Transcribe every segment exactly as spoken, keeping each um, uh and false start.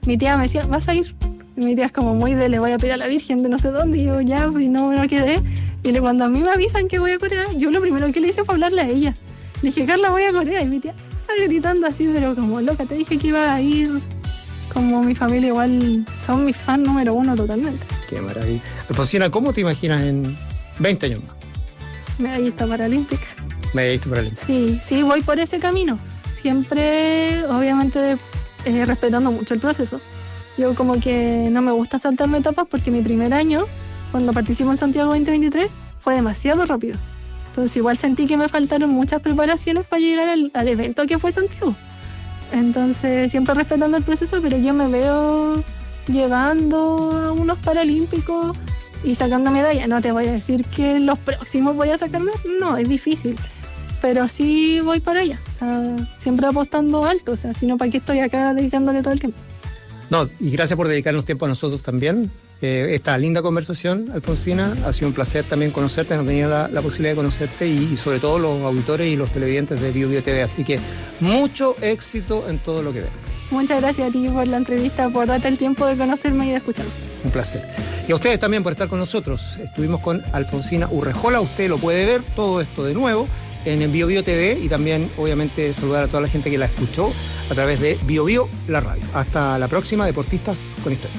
mi tía me decía, ¿vas a ir? Y mi tía es como muy de, le voy a pedir a la Virgen de no sé dónde, y yo ya, y no, no quedé. Y cuando a mí me avisan que voy a Corea, yo lo primero que le hice fue hablarle a ella. Le dije, Carla, voy a Corea, y mi tía está gritando así, pero como loca, te dije que iba a ir. Como mi familia igual son mis fans número uno totalmente. Qué maravilla. Alfonsina, ¿cómo te imaginas en veinte años más? Medallista paralímpica. Medallista paralímpica. Sí, sí, voy por ese camino. Siempre, obviamente, eh, respetando mucho el proceso. Yo como que no me gusta saltarme etapas porque mi primer año, cuando participo en Santiago veinte veintitrés, fue demasiado rápido. Entonces igual sentí que me faltaron muchas preparaciones para llegar al, al evento que fue Santiago. Entonces, siempre respetando el proceso, pero yo me veo llegando a unos paralímpicos y sacando medallas. No te voy a decir que los próximos voy a sacarme, no, es difícil, pero sí voy para allá, o sea, siempre apostando alto, o sea, si no, ¿para qué estoy acá dedicándole todo el tiempo? No, y gracias por dedicarnos tiempo a nosotros también. Eh, esta linda conversación, Alfonsina, ha sido un placer también conocerte, no tenía la, la posibilidad de conocerte y, y sobre todo los auditores y los televidentes de Bio Bio T V, así que mucho éxito en todo lo que venga. Muchas gracias a ti por la entrevista, por darte el tiempo de conocerme y de escucharme. Un placer. Y a ustedes también por estar con nosotros. Estuvimos con Alfonsina Urrejola, usted lo puede ver todo esto de nuevo en Bio Bio T V y también obviamente saludar a toda la gente que la escuchó a través de Bio Bio, la radio. Hasta la próxima, Deportistas con Historia.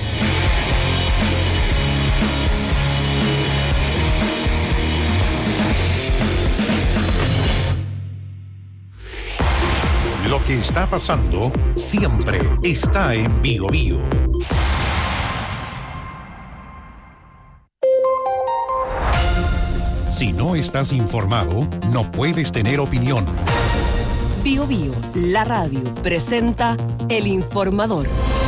Lo que está pasando siempre está en Bio Bio. Si no estás informado, no puedes tener opinión. Bio Bio, la radio, presenta El Informador.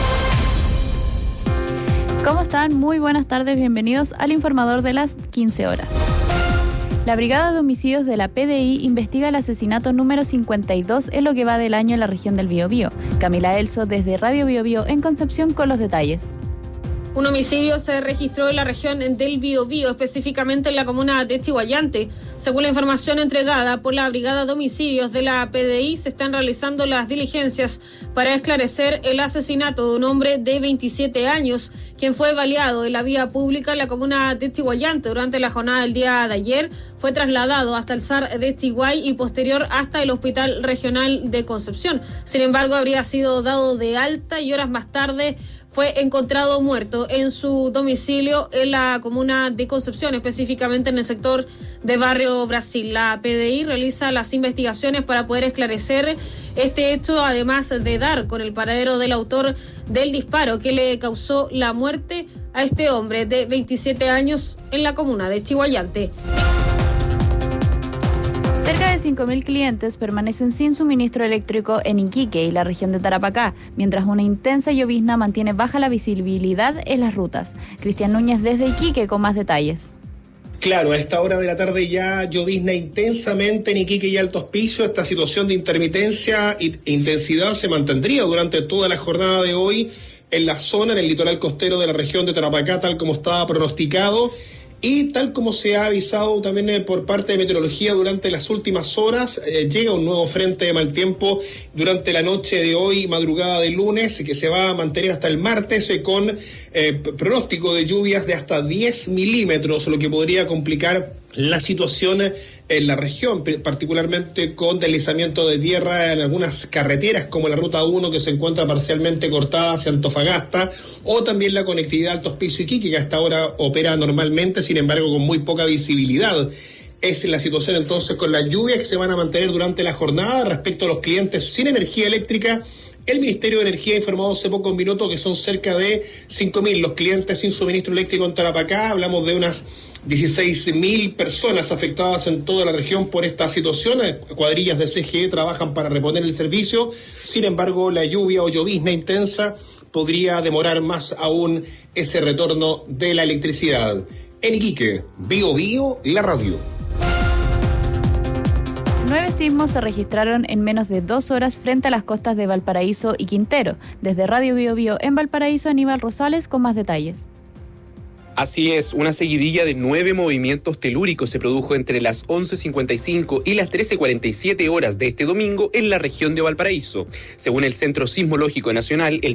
¿Cómo están? Muy buenas tardes, bienvenidos al Informador de las quince horas. La Brigada de Homicidios de la P D I investiga el asesinato número cincuenta y dos en lo que va del año en la región del Biobío. Camila Elso, desde Radio Biobío en Concepción, con los detalles. Un homicidio se registró en la región del Biobío, específicamente en la comuna de Chiguayante. Según la información entregada por la Brigada de Homicidios de la P D I, se están realizando las diligencias para esclarecer el asesinato de un hombre de veintisiete años, quien fue baleado en la vía pública en la comuna de Chiguayante durante la jornada del día de ayer. Fue trasladado hasta el S A R de Chiguay y posterior hasta el Hospital Regional de Concepción. Sin embargo, habría sido dado de alta y horas más tarde fue encontrado muerto en su domicilio en la comuna de Concepción, específicamente en el sector de Barrio Brasil. La P D I realiza las investigaciones para poder esclarecer este hecho, además de dar con el paradero del autor del disparo que le causó la muerte a este hombre de veintisiete años en la comuna de Chiguayante. Cerca de cinco mil clientes permanecen sin suministro eléctrico en Iquique y la región de Tarapacá, mientras una intensa llovizna mantiene baja la visibilidad en las rutas. Cristian Núñez desde Iquique con más detalles. Claro, a esta hora de la tarde ya llovizna intensamente en Iquique y Alto Hospicio. Esta situación de intermitencia e intensidad se mantendría durante toda la jornada de hoy en la zona, en el litoral costero de la región de Tarapacá, tal como estaba pronosticado. Y tal como se ha avisado también eh, por parte de meteorología durante las últimas horas, eh, llega un nuevo frente de mal tiempo durante la noche de hoy, madrugada del lunes, que se va a mantener hasta el martes eh, con eh, pronóstico de lluvias de hasta diez milímetros, lo que podría complicar la situación en la región, particularmente con deslizamiento de tierra en algunas carreteras como la ruta uno, que se encuentra parcialmente cortada hacia Antofagasta, o también la conectividad Alto Hospicio Iquique, que hasta ahora opera normalmente, sin embargo con muy poca visibilidad. Es la situación entonces con las lluvias que se van a mantener durante la jornada. Respecto a los clientes sin energía eléctrica, el Ministerio de Energía ha informado hace pocos minutos que son cerca de cinco mil los clientes sin suministro eléctrico en Tarapacá. Hablamos de unas dieciséis mil personas afectadas en toda la región por esta situación. Cuadrillas de C G E trabajan para reponer el servicio. Sin embargo, la lluvia o llovizna intensa podría demorar más aún ese retorno de la electricidad. En Iquique, Bio Bio, la radio. Nueve sismos se registraron en menos de dos horas frente a las costas de Valparaíso y Quintero. Desde Radio Bio Bio en Valparaíso, Aníbal Rosales con más detalles. Así es, una seguidilla de nueve movimientos telúricos se produjo entre las once cincuenta y cinco y las trece cuarenta y siete horas de este domingo en la región de Valparaíso. Según el Centro Sismológico Nacional, el